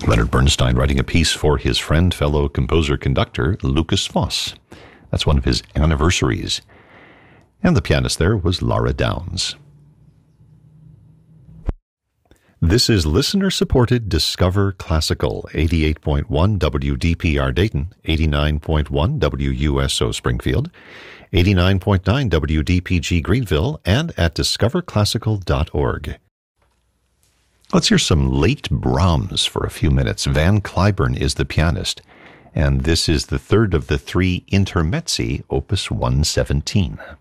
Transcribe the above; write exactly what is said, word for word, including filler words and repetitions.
Leonard Bernstein writing a piece for his friend, fellow composer-conductor Lukas Foss. That's one of his anniversaries. And the pianist there was Laura Downs. This is listener-supported Discover Classical, eighty-eight point one W D P R Dayton, eighty-nine point one W U S O Springfield, eighty-nine point nine W D P G Greenville, and at discover classical dot org. Let's hear some late Brahms for a few minutes. Van Cliburn is the pianist, and this is the third of the three Intermezzi, opus one seventeen.